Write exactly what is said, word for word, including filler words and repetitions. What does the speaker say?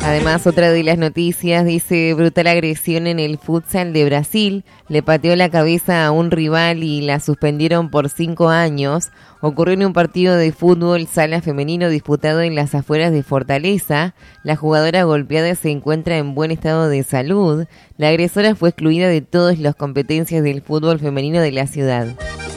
Además, otra de las noticias dice: brutal agresión en el futsal de Brasil. Le pateó la cabeza a un rival y la suspendieron por cinco años. Ocurrió en un partido de fútbol sala femenino disputado en las afueras de Fortaleza. La jugadora golpeada se encuentra en buen estado de salud. La agresora fue excluida de todas las competencias del fútbol femenino de la ciudad.